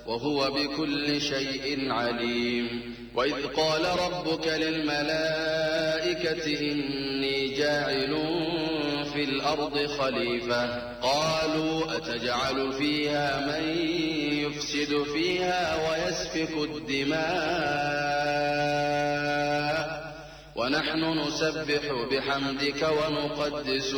وهو بكل شيء عليم. وإذ قال ربك للملائكة إني جاعل في الأرض خليفة قالوا أتجعل فيها من يفسد فيها ويسفك الدماء ونحن نسبح بحمدك ونقدس